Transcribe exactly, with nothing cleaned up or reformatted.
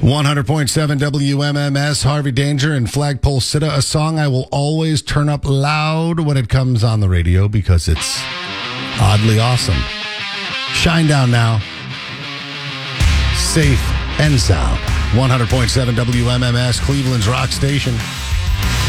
one hundred point seven W M M S, Harvey Danger and Flagpole Sitta, a song I will always turn up loud when it comes on the radio because it's oddly awesome. Shine down now. Safe and sound. one hundred point seven W M M S, Cleveland's rock station.